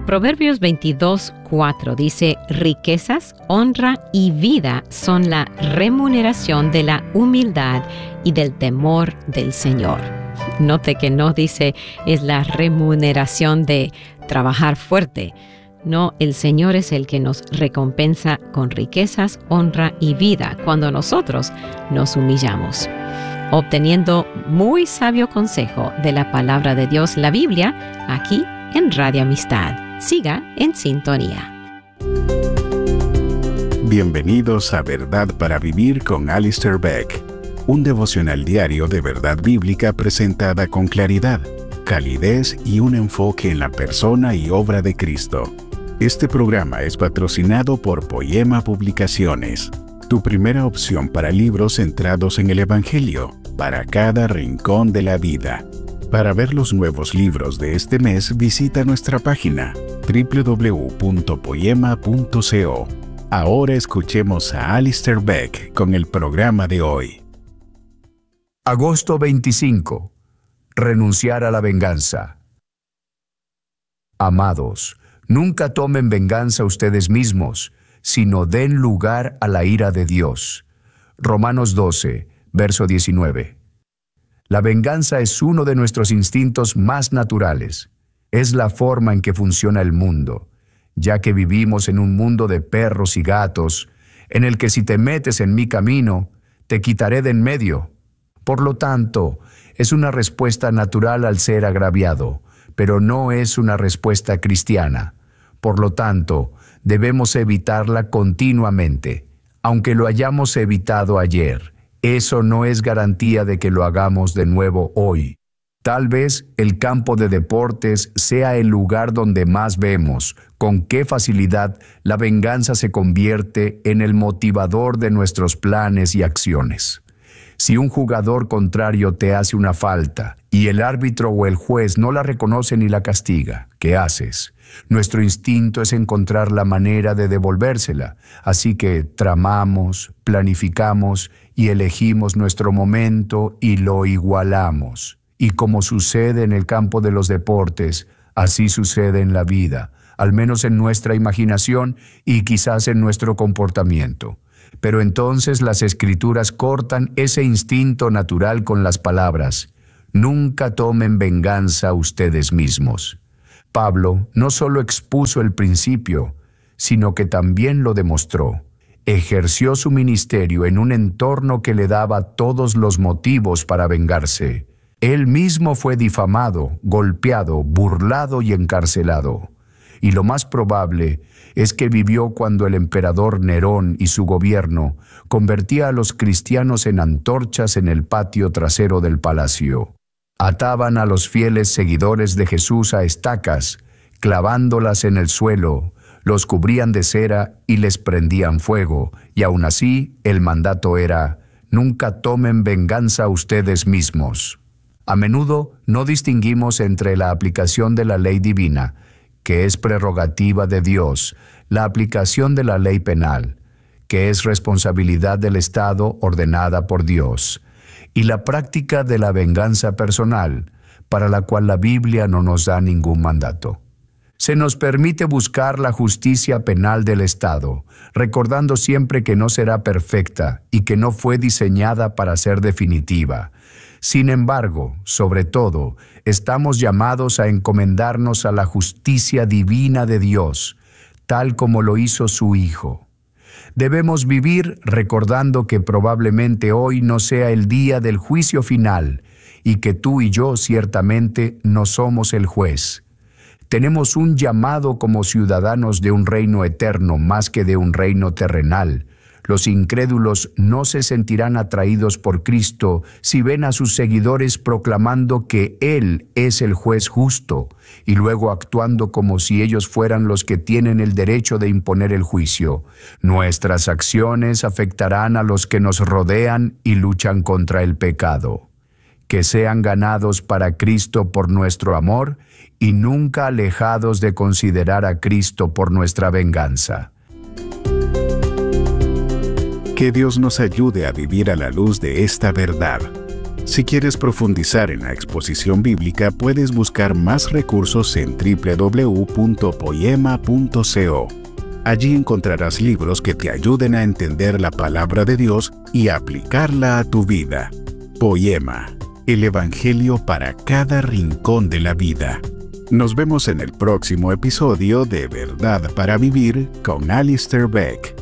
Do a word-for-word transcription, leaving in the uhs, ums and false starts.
Proverbios veintidós, cuatro dice, riquezas, honra y vida son la remuneración de la humildad y del temor del Señor. Note que no dice es la remuneración de trabajar fuerte. No, el Señor es el que nos recompensa con riquezas, honra y vida cuando nosotros nos humillamos. Obteniendo muy sabio consejo de la palabra de Dios, la Biblia, aquí en Radio Amistad. Siga en sintonía. Bienvenidos a Verdad para Vivir con Alistair Begg, un devocional diario de verdad bíblica presentada con claridad, calidez y un enfoque en la persona y obra de Cristo. Este programa es patrocinado por Poema Publicaciones, tu primera opción para libros centrados en el Evangelio, para cada rincón de la vida. Para ver los nuevos libros de este mes, visita nuestra página doble u doble u doble u punto poema punto co. Ahora escuchemos a Alistair Begg con el programa de hoy. Agosto veinticinco. Renunciar a la venganza. Amados, nunca tomen venganza ustedes mismos, sino den lugar a la ira de Dios. Romanos doce, verso diecinueve. La venganza es uno de nuestros instintos más naturales. Es la forma en que funciona el mundo, ya que vivimos en un mundo de perros y gatos, en el que si te metes en mi camino, te quitaré de en medio. Por lo tanto, es una respuesta natural al ser agraviado, pero no es una respuesta cristiana. Por lo tanto, debemos evitarla continuamente, aunque lo hayamos evitado ayer. Eso no es garantía de que lo hagamos de nuevo hoy. Tal vez el campo de deportes sea el lugar donde más vemos con qué facilidad la venganza se convierte en el motivador de nuestros planes y acciones. Si un jugador contrario te hace una falta y el árbitro o el juez no la reconoce ni la castiga, ¿qué haces? Nuestro instinto es encontrar la manera de devolvérsela, así que tramamos, planificamos y elegimos nuestro momento y lo igualamos. Y como sucede en el campo de los deportes, así sucede en la vida, al menos en nuestra imaginación y quizás en nuestro comportamiento. Pero entonces las Escrituras cortan ese instinto natural con las palabras: nunca tomen venganza ustedes mismos. Pablo no solo expuso el principio, sino que también lo demostró. Ejerció su ministerio en un entorno que le daba todos los motivos para vengarse. Él mismo fue difamado, golpeado, burlado y encarcelado. Y lo más probable es que vivió cuando el emperador Nerón y su gobierno convertía a los cristianos en antorchas en el patio trasero del palacio. Ataban a los fieles seguidores de Jesús a estacas, clavándolas en el suelo, los cubrían de cera y les prendían fuego, y aún así el mandato era: nunca tomen venganza ustedes mismos. A menudo no distinguimos entre la aplicación de la ley divina, que es prerrogativa de Dios, la aplicación de la ley penal, que es responsabilidad del Estado ordenada por Dios, y la práctica de la venganza personal, para la cual la Biblia no nos da ningún mandato. Se nos permite buscar la justicia penal del Estado, recordando siempre que no será perfecta y que no fue diseñada para ser definitiva. Sin embargo, sobre todo, estamos llamados a encomendarnos a la justicia divina de Dios, tal como lo hizo su Hijo. Debemos vivir recordando que probablemente hoy no sea el día del juicio final y que tú y yo ciertamente no somos el juez. Tenemos un llamado como ciudadanos de un reino eterno más que de un reino terrenal. Los incrédulos no se sentirán atraídos por Cristo si ven a sus seguidores proclamando que Él es el juez justo y luego actuando como si ellos fueran los que tienen el derecho de imponer el juicio. Nuestras acciones afectarán a los que nos rodean y luchan contra el pecado. Que sean ganados para Cristo por nuestro amor y nunca alejados de considerar a Cristo por nuestra venganza. Que Dios nos ayude a vivir a la luz de esta verdad. Si quieres profundizar en la exposición bíblica, puedes buscar más recursos en doble u doble u doble u punto poema punto co. Allí encontrarás libros que te ayuden a entender la palabra de Dios y aplicarla a tu vida. Poema, el Evangelio para cada rincón de la vida. Nos vemos en el próximo episodio de Verdad para Vivir con Alistair Begg.